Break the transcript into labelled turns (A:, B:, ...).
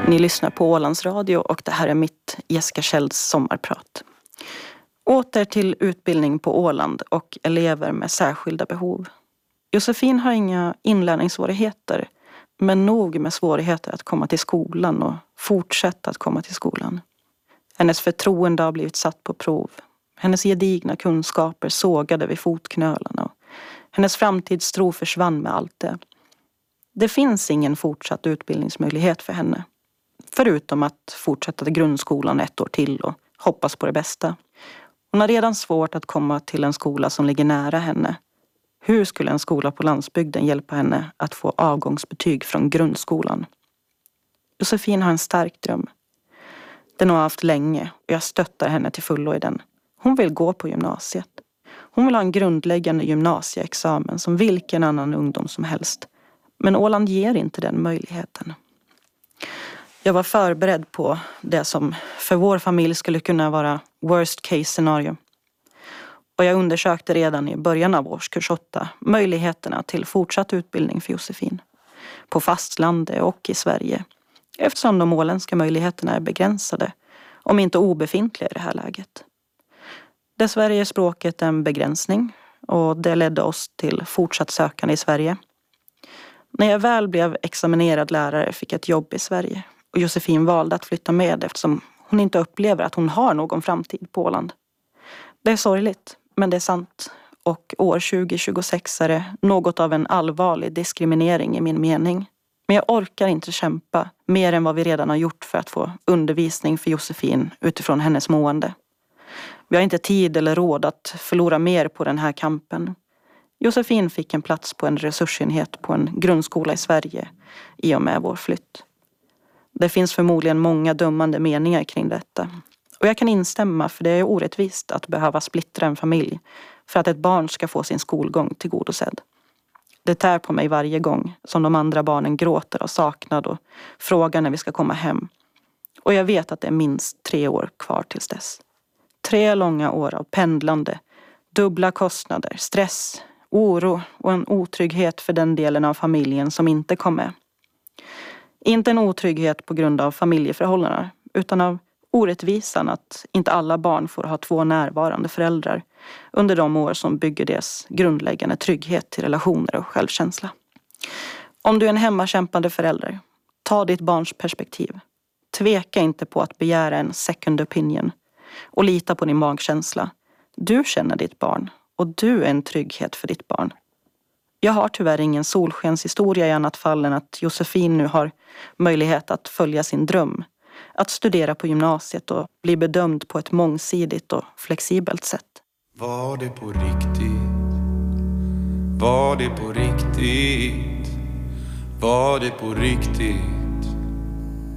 A: Ni lyssnar på Ålands Radio och det här är mitt Jessica Kjells sommarprat. Åter till utbildning på Åland och elever med särskilda behov. Josefin har inga inlärningssvårigheter, men nog med svårigheter att komma till skolan och fortsätta att komma till skolan. Hennes förtroende har blivit satt på prov. Hennes gedigna kunskaper sågade vid fotknölarna och hennes framtidstro försvann med allt det. Det finns ingen fortsatt utbildningsmöjlighet för henne. Förutom att fortsätta till grundskolan 1 år till och hoppas på det bästa. Hon har redan svårt att komma till en skola som ligger nära henne. Hur skulle en skola på landsbygden hjälpa henne att få avgångsbetyg från grundskolan? Josefin har en stark dröm. Den har hon haft länge och jag stöttar henne till fullo i den. Hon vill gå på gymnasiet. Hon vill ha en grundläggande gymnasieexamen som vilken annan ungdom som helst. Men Åland ger inte den möjligheten. Jag var förberedd på det som för vår familj skulle kunna vara worst case scenario. Och jag undersökte redan i början av årskurs 8 möjligheterna till fortsatt utbildning för Josefin. På fastlandet och i Sverige. Eftersom de åländska möjligheterna är begränsade, om inte obefintliga i det här läget. Dessvärre är språket en begränsning och det ledde oss till fortsatt sökande i Sverige. När jag väl blev examinerad lärare fick jag ett jobb i Sverige. Och Josefin valde att flytta med eftersom hon inte upplever att hon har någon framtid på Åland. Det är sorgligt, men det är sant. Och år 2026 är det något av en allvarlig diskriminering i min mening. Men jag orkar inte kämpa mer än vad vi redan har gjort för att få undervisning för Josefin utifrån hennes mående. Vi har inte tid eller råd att förlora mer på den här kampen. Josefin fick en plats på en resursenhet på en grundskola i Sverige i och med vår flytt. Det finns förmodligen många dömande meningar kring detta. Och jag kan instämma för det är orättvist att behöva splittra en familj för att ett barn ska få sin skolgång tillgodosedd. Det tär på mig varje gång som de andra barnen gråter av saknad och frågar när vi ska komma hem. Och jag vet att det är minst 3 år kvar tills dess. 3 långa år av pendlande, dubbla kostnader, stress, oro och en otrygghet för den delen av familjen som inte kom med. Inte en otrygghet på grund av familjeförhållanden utan av orättvisan att inte alla barn får ha 2 närvarande föräldrar under de år som bygger deras grundläggande trygghet till relationer och självkänsla. Om du är en hemmakämpande förälder, ta ditt barns perspektiv. Tveka inte på att begära en second opinion och lita på din magkänsla. Du känner ditt barn och du är en trygghet för ditt barn. Jag har tyvärr ingen solskenshistoria i annat fall än att Josefin nu har möjlighet att följa sin dröm. Att studera på gymnasiet och bli bedömd på ett mångsidigt och flexibelt sätt.
B: Var det på riktigt? Var det på riktigt? Var det på riktigt?